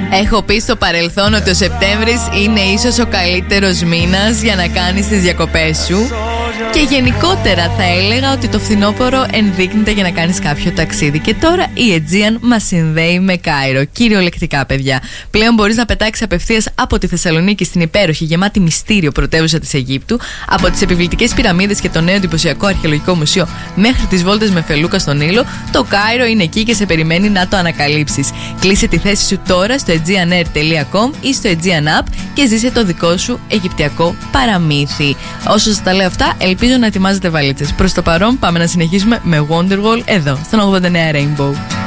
Έχω πει στο παρελθόν ότι ο Σεπτέμβρης είναι ίσως ο καλύτερος μήνας για να κάνεις τις διακοπές σου. Και γενικότερα θα έλεγα ότι το φθινόπωρο ενδείκνυται για να κάνεις κάποιο ταξίδι. Και τώρα η Aegean μας συνδέει με Κάιρο. Κυριολεκτικά, παιδιά. Πλέον μπορείς να πετάξεις απευθείας από τη Θεσσαλονίκη στην υπέροχη, γεμάτη μυστήριο πρωτεύουσα της Αιγύπτου, από τις επιβλητικές πυραμίδες και το νέο εντυπωσιακό αρχαιολογικό μουσείο μέχρι τις βόλτες με φελούκα στον Νείλο. Το Κάιρο είναι εκεί και σε περιμένει να το ανακαλύψεις. Κλείσε τη θέση σου τώρα στο aegeanair.com ή στο Aegean App και ζήσε το δικό σου αιγυπτιακό παραμύθι. Όσο σας τα λέω αυτά, ελπίζω να ετοιμάζετε βαλίτσες. Προς το παρόν, πάμε να συνεχίσουμε με Wonderwall εδώ, στον 89 Rainbow.